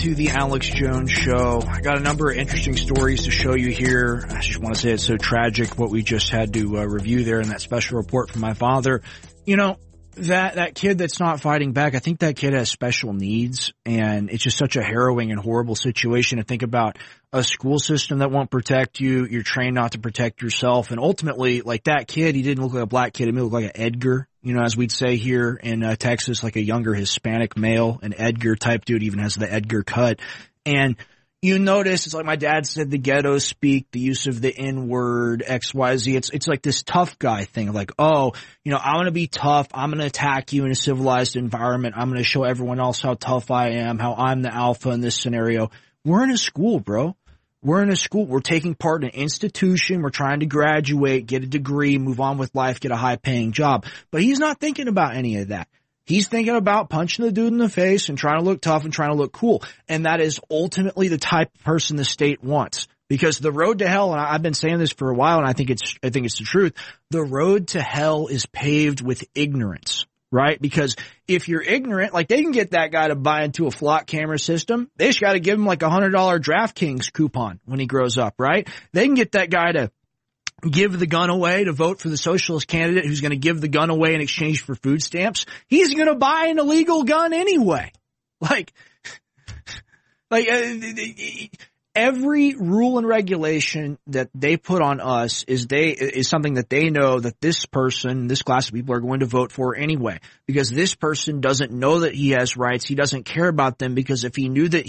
to the Alex Jones Show. I got a number of interesting stories to show you here. I just want to say it's so tragic what we just had to review there in that special report from my father. You know, that kid that's not fighting back, I think that kid has special needs, and it's just such a harrowing and horrible situation to think about a school system that won't protect you. You're trained not to protect yourself, and ultimately, like that kid, he didn't look like a black kid. He looked like an Edgar, you know, as we'd say here in Texas, like a younger Hispanic male, an Edgar type dude, even has the Edgar cut. And you notice, it's like my dad said, the ghetto speak, the use of the N-word, XYZ. It's like this tough guy thing, like, oh, you know, I'm going to be tough. I'm going to attack you in a civilized environment. I'm going to show everyone else how tough I am, how I'm the alpha in this scenario. We're in a school, bro. We're in a school. We're taking part in an institution. We're trying to graduate, get a degree, move on with life, get a high-paying job. But he's not thinking about any of that. He's thinking about punching the dude in the face and trying to look tough and trying to look cool. And that is ultimately the type of person the state wants. Because the road to hell, and I've been saying this for a while, and I think it's the truth, the road to hell is paved with ignorance. Right? Because if you're ignorant, like they can get that guy to buy into a flock camera system. They just got to give him like $100 DraftKings coupon when he grows up, right? They can get that guy to give the gun away to vote for the socialist candidate who's going to give the gun away in exchange for food stamps. He's going to buy an illegal gun anyway. Every rule and regulation that they put on us is something that they know that this person, this class of people are going to vote for anyway, because this person doesn't know that he has rights. He doesn't care about them, because if he knew that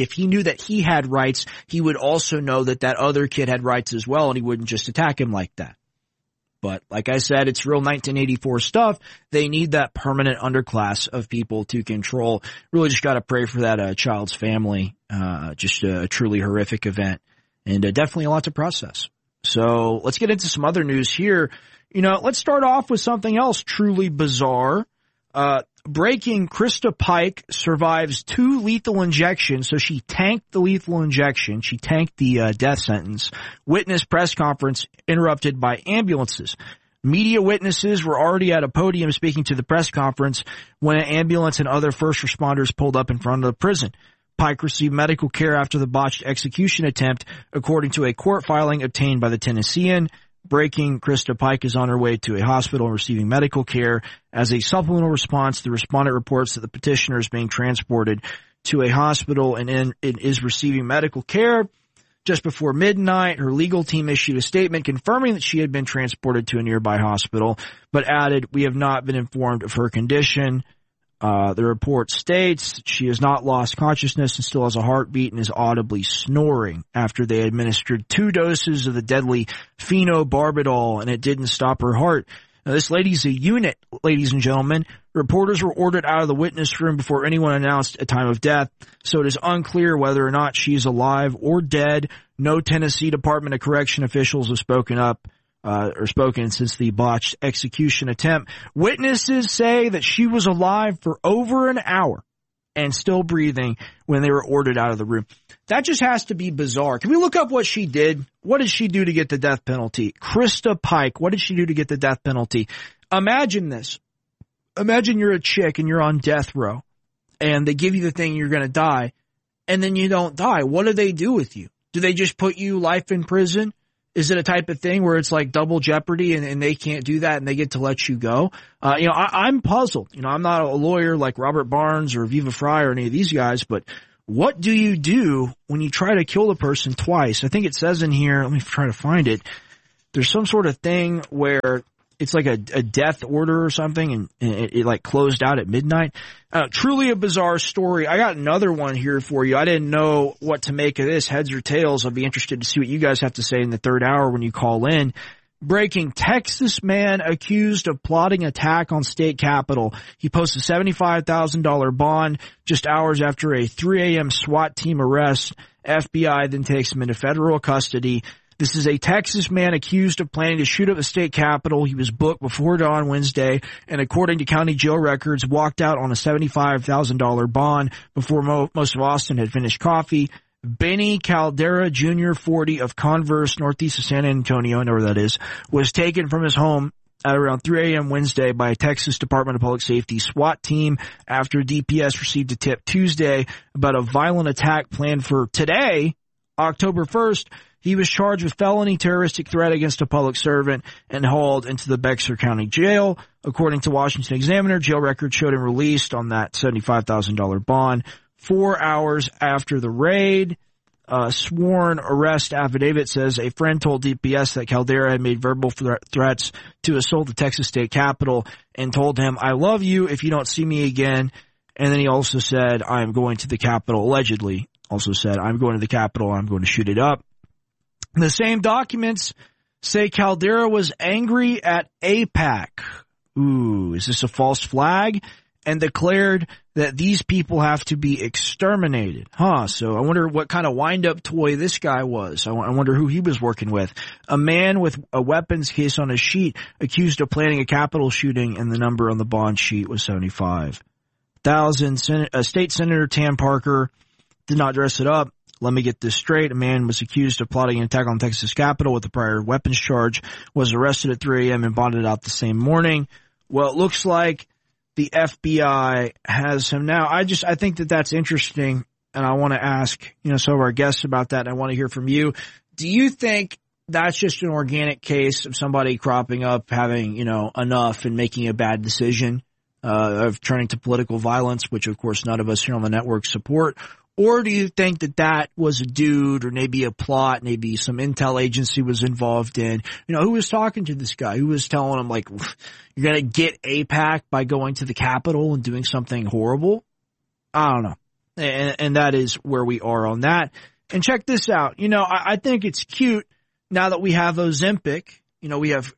he had rights, he would also know that that other kid had rights as well, and he wouldn't just attack him like that. But like I said, it's real 1984 stuff. They need that permanent underclass of people to control. Really just got to pray for that child's family. Just a truly horrific event, and definitely a lot to process. So let's get into some other news here. You know, let's start off with something else truly bizarre. Breaking: Krista Pike survives 2 lethal injections, so she tanked the lethal injection. She tanked the death sentence. Witness press conference interrupted by ambulances. Media witnesses were already at a podium speaking to the press conference when an ambulance and other first responders pulled up in front of the prison. Pike received medical care after the botched execution attempt, according to a court filing obtained by the Tennessean. Breaking: Krista Pike is on her way to a hospital and receiving medical care. As a supplemental response, the respondent reports that the petitioner is being transported to a hospital and is receiving medical care. Just before midnight, her legal team issued a statement confirming that she had been transported to a nearby hospital, but added, "We have not been informed of her condition." The report states that she has not lost consciousness and still has a heartbeat and is audibly snoring after they administered 2 doses of the deadly phenobarbital, and it didn't stop her heart. Now, this lady's a unit, ladies and gentlemen. Reporters were ordered out of the witness room before anyone announced a time of death, so it is unclear whether or not she's alive or dead. No Tennessee Department of Correction officials have spoken since the botched execution attempt. Witnesses say that she was alive for over an hour and still breathing when they were ordered out of the room. That just has to be bizarre. Can we look up what she did? What did she do to get the death penalty? Krista Pike, what did she do to get the death penalty? Imagine this. Imagine you're a chick and you're on death row, and they give you the thing, you're going to die, and then you don't die. What do they do with you? Do they just put you life in prison? Is it a type of thing where it's like double jeopardy and they can't do that and they get to let you go? I'm puzzled. I'm not a lawyer like Robert Barnes or Viva Frei or any of these guys, but what do you do when you try to kill the person twice? I think it says in here, let me try to find it. There's some sort of thing where it's like a death order or something, and it like closed out at midnight. Truly a bizarre story. I got another one here for you. I didn't know what to make of this, heads or tails. I'll be interested to see what you guys have to say in the third hour when you call in. Breaking: Texas man accused of plotting attack on state capitol. He posted a $75,000 bond just hours after a 3 a.m. SWAT team arrest. FBI then takes him into federal custody. This is a Texas man accused of planning to shoot up the state capitol. He was booked before dawn Wednesday, and according to county jail records, walked out on a $75,000 bond before most of Austin had finished coffee. Benny Caldera Jr., 40, of Converse, northeast of San Antonio, I know where that is, was taken from his home at around 3 a.m. Wednesday by a Texas Department of Public Safety SWAT team after DPS received a tip Tuesday about a violent attack planned for today, October 1st. He was charged with felony terroristic threat against a public servant and hauled into the Bexar County Jail. According to Washington Examiner, jail records showed him released on that $75,000 bond 4 hours after the raid. Sworn arrest affidavit says a friend told DPS that Caldera had made verbal threats to assault the Texas state capitol and told him, "I love you if you don't see me again." And then he also said, "I'm going to the Capitol," allegedly also said, "I'm going to the Capitol, I'm going to shoot it up." The same documents say Caldera was angry at AIPAC. Ooh, is this a false flag? And declared that these people have to be exterminated. So I wonder what kind of wind-up toy this guy was. I wonder who he was working with. A man with a weapons case on his sheet accused of planning a Capitol shooting, and the number on the bond sheet was 75,000. State Senator Tam Parker did not dress it up. Let me get this straight. A man was accused of plotting an attack on the Texas Capitol with a prior weapons charge, was arrested at 3 a.m. and bonded out the same morning. Well, it looks like the FBI has him now. I think that that's interesting, and I want to ask, some of our guests about that, and I want to hear from you. Do you think that's just an organic case of somebody cropping up, having, enough and making a bad decision, of turning to political violence, which of course none of us here on the network support? Or do you think that that was a dude, or maybe a plot, maybe some intel agency was involved in? Who was talking to this guy? Who was telling him, like, you're going to get AIPAC by going to the Capitol and doing something horrible? I don't know. And that is where we are on that. And check this out. I think it's cute now that we have Ozempic. We have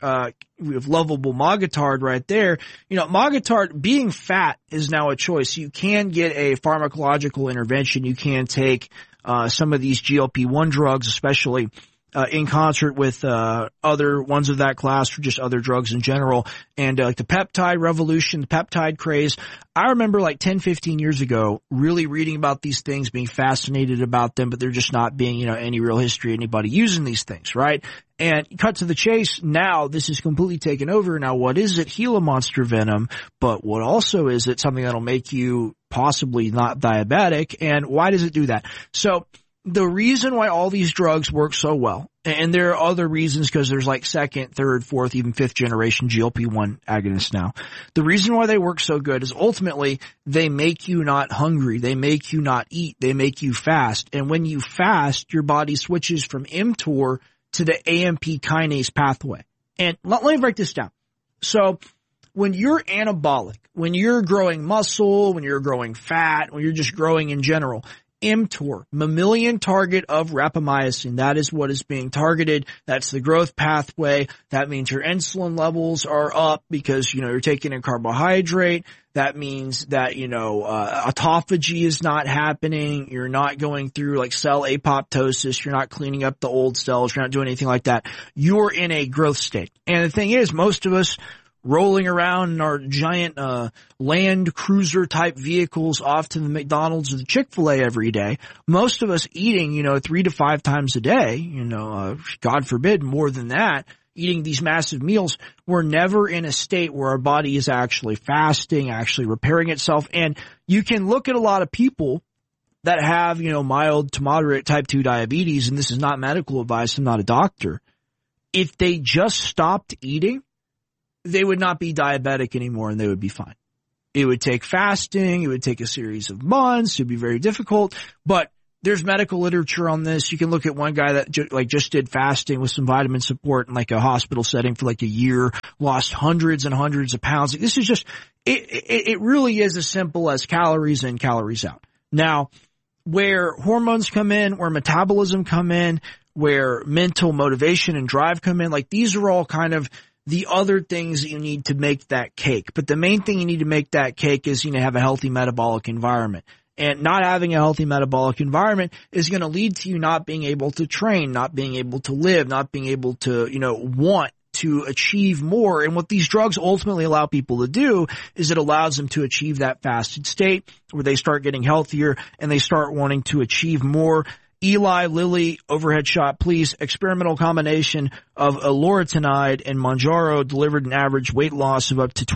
lovable Mogatard right there. Mogatard, being fat is now a choice. You can get a pharmacological intervention. You can take some of these GLP-1 drugs, especially in concert with other ones of that class, or just other drugs in general. And like the peptide revolution, the peptide craze. I remember like 10, 15 years ago really reading about these things, being fascinated about them, but there just not being, any real history, anybody using these things, right? And cut to the chase, now this is completely taken over. Now what is it? Gila monster venom. But what also is it? Something that'll make you possibly not diabetic. And why does it do that? So the reason why all these drugs work so well, and there are other reasons because there's like second, third, fourth, even fifth generation GLP-1 agonists now. The reason why they work so good is ultimately they make you not hungry. They make you not eat. They make you fast. And when you fast, your body switches from mTOR to the AMP kinase pathway. And let me break this down. So when you're anabolic, when you're growing muscle, when you're growing fat, when you're just growing in general, mTOR, mammalian target of rapamycin, that is what is being targeted. That's the growth pathway. That means your insulin levels are up because, you're taking in carbohydrate. That means that, autophagy is not happening. You're not going through like cell apoptosis. You're not cleaning up the old cells. You're not doing anything like that. You're in a growth state. And the thing is, most of us rolling around in our giant Land Cruiser type vehicles off to the McDonald's or the Chick-fil-A every day. Most of us eating, 3 to 5 times a day, God forbid more than that, eating these massive meals. We're never in a state where our body is actually fasting, actually repairing itself. And you can look at a lot of people that have, mild to moderate type 2 diabetes, and this is not medical advice, I'm not a doctor. If they just stopped eating, they would not be diabetic anymore and they would be fine. It would take fasting. It would take a series of months. It would be very difficult, but there's medical literature on this. You can look at one guy that just did fasting with some vitamin support in like a hospital setting for like a year, lost hundreds and hundreds of pounds. This is just, it really is as simple as calories in, calories out. Now, where hormones come in, where metabolism come in, where mental motivation and drive come in, like these are all kind of the other things that you need to make that cake. But the main thing you need to make that cake is, have a healthy metabolic environment. And not having a healthy metabolic environment is going to lead to you not being able to train, not being able to live, not being able to, want to achieve more. And what these drugs ultimately allow people to do is it allows them to achieve that fasted state where they start getting healthier and they start wanting to achieve more. Eli Lilly overhead shot police experimental combination of alloretinide and Mounjaro delivered an average weight loss of up to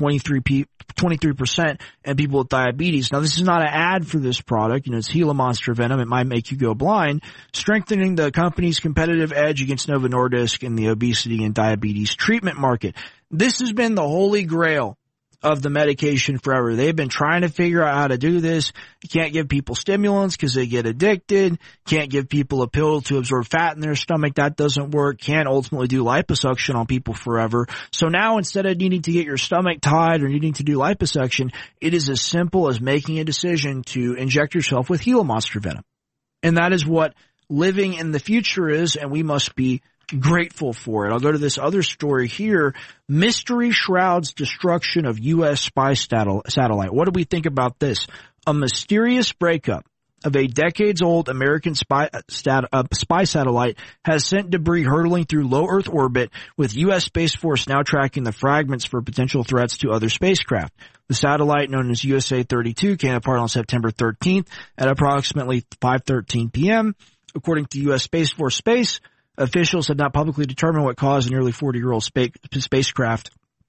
23% in people with diabetes. Now, this is not an ad for this product. It's Gila Monster Venom. It might make you go blind, strengthening the company's competitive edge against Novo Nordisk in the obesity and diabetes treatment market. This has been the holy grail of the medication forever. They've been trying to figure out how to do this. You can't give people stimulants because they get addicted. Can't give people a pill to absorb fat in their stomach. That doesn't work. Can't ultimately do liposuction on people forever. So now instead of needing to get your stomach tied or needing to do liposuction, it is as simple as making a decision to inject yourself with Gila Monster Venom. And that is what living in the future is, and we must be grateful for it. I'll go to this other story here. Mystery shrouds destruction of U.S. spy satellite. What do we think about this? A mysterious breakup of a decades-old American spy satellite has sent debris hurtling through low Earth orbit, with U.S. Space Force now tracking the fragments for potential threats to other spacecraft. The satellite, known as USA-32, came apart on September 13th at approximately 5:13 p.m. According to U.S. Space Force officials have not publicly determined what caused a nearly 40-year-old spacecraft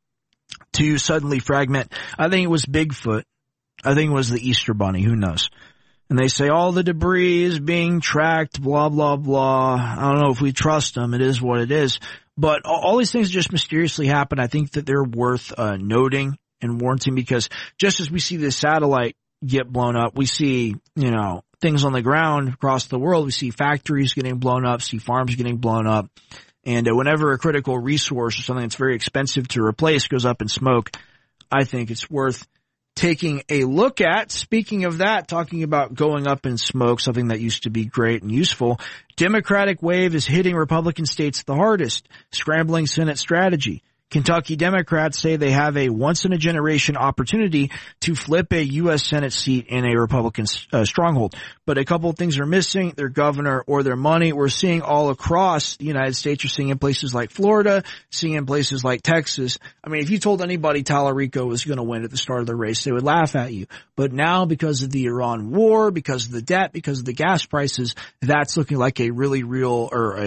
to suddenly fragment. I think it was Bigfoot. I think it was the Easter Bunny. Who knows? And they say all the debris is being tracked, blah, blah, blah. I don't know if we trust them. It is what it is. But all these things just mysteriously happen. I think that they're worth noting and warranting, because just as we see this satellite get blown up, we see, things on the ground across the world. We see factories getting blown up, see farms getting blown up. And whenever a critical resource or something that's very expensive to replace goes up in smoke, I think it's worth taking a look at. Speaking of that, talking about going up in smoke, something that used to be great and useful, Democratic wave is hitting Republican states the hardest, scrambling Senate strategy. Kentucky Democrats say they have a once-in-a-generation opportunity to flip a U.S. Senate seat in a Republican stronghold. But a couple of things are missing: their governor or their money. We're seeing all across the United States. You're seeing in places like Florida, seeing in places like Texas. I mean, if you told anybody Tallarico was going to win at the start of the race, they would laugh at you. But now, because of the Iran war, because of the debt, because of the gas prices, that's looking like a really real, or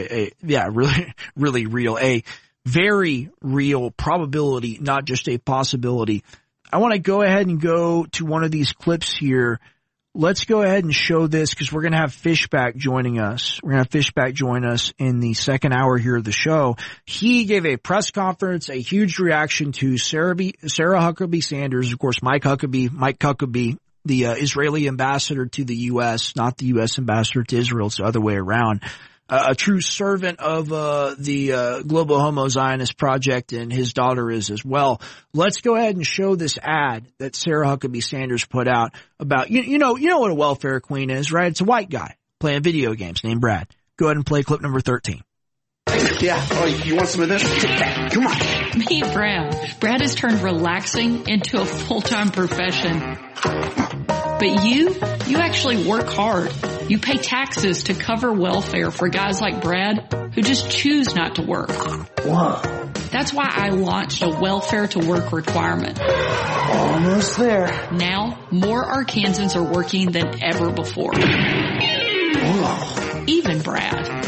really real, a very real probability, not just a possibility. I want to go ahead and go to one of these clips here. Let's go ahead and show this, because we're going to have Fishback joining us. We're going to have Fishback join us in the second hour here of the show. He gave a press conference, a huge reaction to Sarah Huckabee Sanders, of course, Mike Huckabee, the Israeli ambassador to the U.S., not the U.S. ambassador to Israel. It's the other way around. A true servant of the Global Homo Zionist Project, and his daughter is as well. Let's go ahead and show this ad that Sarah Huckabee Sanders put out about, you know what a welfare queen is, right? It's a white guy playing video games named Brad. Go ahead and play clip number 13. Yeah. Oh, you want some of this? Come on. Meet Brad. Brad has turned relaxing into a full-time profession. But you actually work hard. You pay taxes to cover welfare for guys like Brad who just choose not to work. Whoa. That's why I launched a welfare to work requirement. Almost there. Now, more Arkansans are working than ever before. Whoa. Even Brad.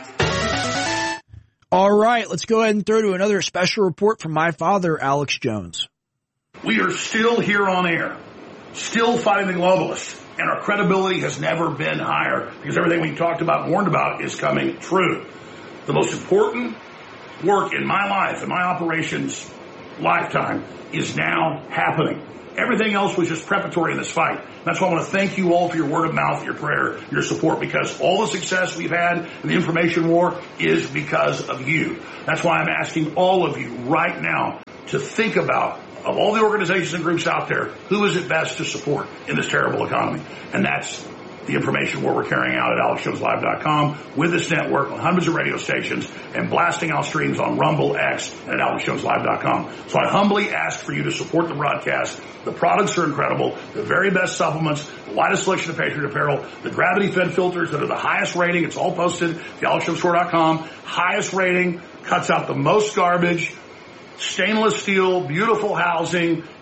All right, let's go ahead and throw to another special report from my father, Alex Jones. We are still here on air, still fighting the globalists, and our credibility has never been higher, because everything we talked about and warned about is coming true. The most important work in my life, in my operations lifetime, is now happening. Everything else was just preparatory in this fight. That's why I want to thank you all for your word of mouth, your prayer, your support, because all the success we've had in the information war is because of you. That's why I'm asking all of you right now to think about, of all the organizations and groups out there, who is it best to support in this terrible economy? And that's the information war we're carrying out at AlexJonesLive.com with this network on hundreds of radio stations and blasting out streams on Rumble, X, and at AlexJonesLive.com. So I humbly ask for you to support the broadcast. The products are incredible. The very best supplements, the widest selection of Patriot apparel, the gravity-fed filters that are the highest rating. It's all posted at AlexJonesStore.com. Highest rating, cuts out the most garbage. Stainless steel, beautiful housing,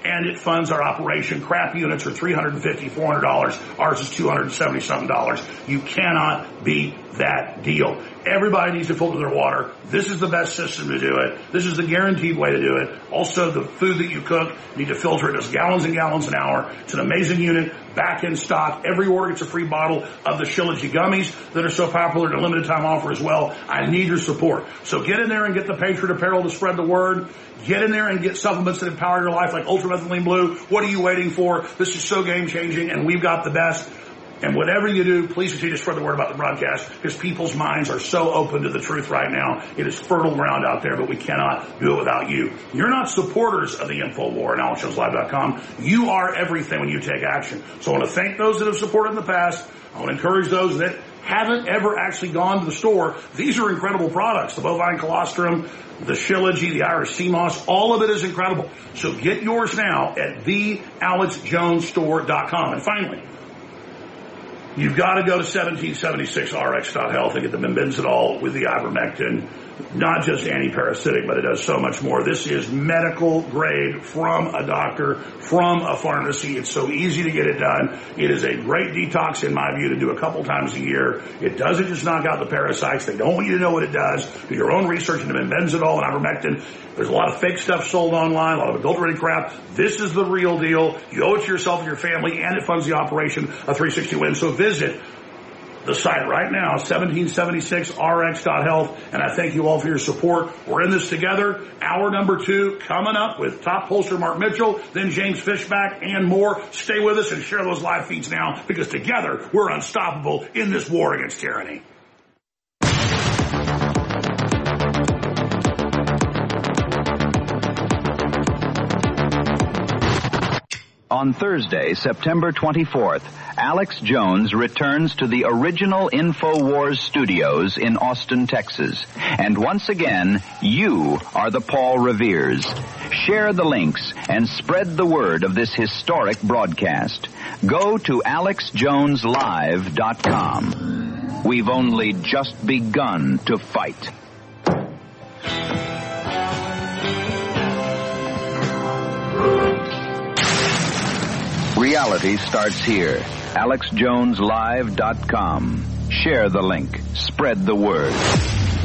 and it funds our operation. Crap units are $350, $400. Ours is $270-something. You cannot beat that deal. Everybody needs to filter their water. This is the best system to do it. This is the guaranteed way to do it. Also, the food that you cook, you need to filter it as gallons and gallons an hour. It's an amazing unit, back in stock. Every order gets a free bottle of the Shilajit gummies that are so popular in a limited time offer as well. I need your support. So get in there and get the Patriot Apparel to spread the word. Get in there and get supplements that empower your life like Ultramethylene Blue. What are you waiting for? This is so game changing, and we've got the best. And whatever you do, please continue to spread the word about the broadcast, because people's minds are so open to the truth right now. It is fertile ground out there, but we cannot do it without you. You're not supporters of the InfoWar and AlexJonesLive.com. You are everything when you take action. So I want to thank those that have supported in the past. I want to encourage those that haven't ever actually gone to the store. These are incredible products. The bovine colostrum, the Shilajit, the Irish sea moss, all of it is incredible. So get yours now at thealexjonesstore.com. And finally, you've got to go to 1776rx.health and get the Bembencidol with the ivermectin. Not just anti-parasitic, but it does so much more. This is medical grade from a doctor, from a pharmacy. It's so easy to get it done. It is a great detox, in my view, to do a couple times a year. It doesn't just knock out the parasites. They don't want you to know what it does. Do your own research into Bembencidol and ivermectin. There's a lot of fake stuff sold online, a lot of adulterated crap. This is the real deal. You owe it to yourself and your family, and it funds the operation of 360 Win. So visit the site right now, 1776rx.health, and I thank you all for your support. We're in this together. Hour number 2 coming up with top pollster Mark Mitchell, then James Fishback, and more. Stay with us and share those live feeds now, because together we're unstoppable in this war against tyranny. On Thursday, September 24th, Alex Jones returns to the original InfoWars studios in Austin, Texas. And once again, you are the Paul Reveres. Share the links and spread the word of this historic broadcast. Go to AlexJonesLive.com. We've only just begun to fight. Reality starts here. AlexJonesLive.com. Share the link. Spread the word.